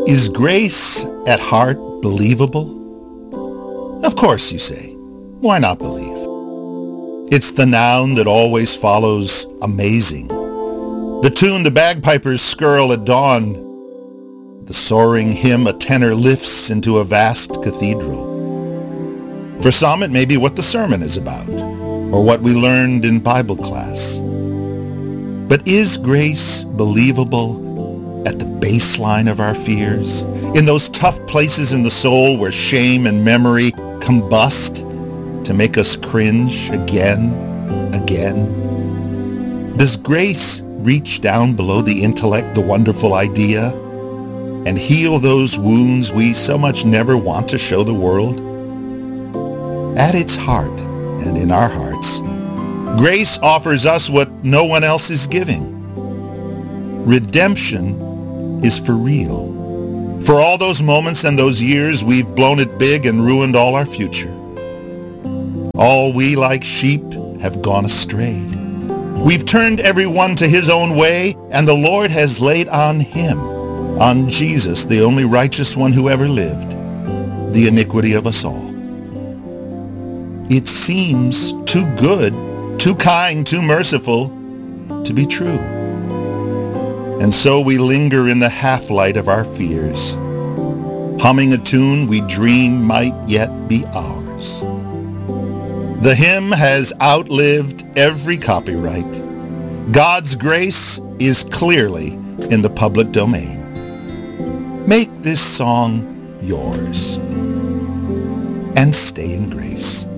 Is grace at heart believable? Of course, you say. Why not believe? It's the noun that always follows amazing. The tune the bagpipers skirl at dawn. The soaring hymn a tenor lifts into a vast cathedral. For some, it may be what the sermon is about, or what we learned in Bible class. But is grace believable at the baseline of our fears, in those tough places in the soul where shame and memory combust to make us cringe again? Does grace reach down below the intellect, the wonderful idea, and heal those wounds we so much never want to show the world? At its heart, and in our hearts, grace offers us what no one else is giving. Redemption is for real. For all those moments and those years we've blown it big and ruined all our future. All we like sheep have gone astray. We've turned everyone to his own way, and the Lord has laid on him, on Jesus, the only righteous one who ever lived, the iniquity of us all. It seems too good, too kind, too merciful to be true. And so we linger in the half-light of our fears, humming a tune we dream might yet be ours. The hymn has outlived every copyright. God's grace is clearly in the public domain. Make this song yours and stay in grace.